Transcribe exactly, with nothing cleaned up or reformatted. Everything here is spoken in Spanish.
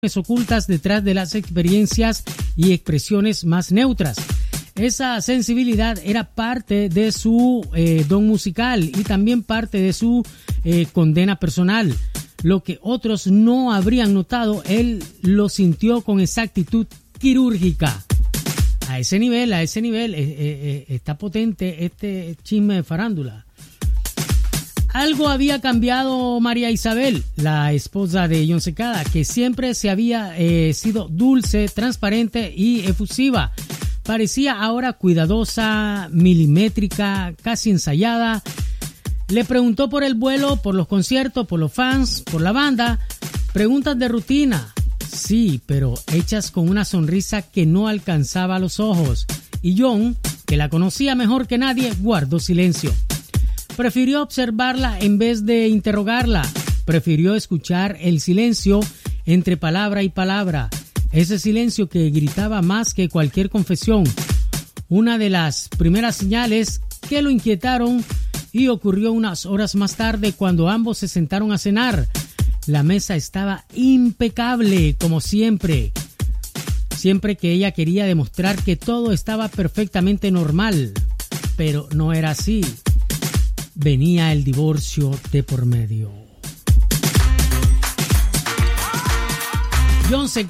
ocultas detrás de las experiencias y expresiones más neutras. Esa sensibilidad era parte de su eh, don musical y también parte de su eh, condena personal. Lo que otros no habrían notado, él lo sintió con exactitud quirúrgica. A ese nivel, a ese nivel, eh, eh, está potente este chisme de farándula. Algo había cambiado María Isabel, la esposa de John Secada, que siempre se había eh, sido dulce, transparente y efusiva. Parecía ahora cuidadosa, milimétrica, casi ensayada. Le preguntó por el vuelo, por los conciertos, por los fans, por la banda. Preguntas de rutina. Sí, pero hechas con una sonrisa que no alcanzaba los ojos. Y John, que la conocía mejor que nadie, guardó silencio. Prefirió observarla en vez de interrogarla. Prefirió escuchar el silencio entre palabra y palabra. Ese silencio que gritaba más que cualquier confesión. Una de las primeras señales que lo inquietaron y ocurrió unas horas más tarde cuando ambos se sentaron a cenar. La mesa estaba impecable, como siempre. Siempre que ella quería demostrar que todo estaba perfectamente normal. Pero no era así. Venía el divorcio de por medio. John Secada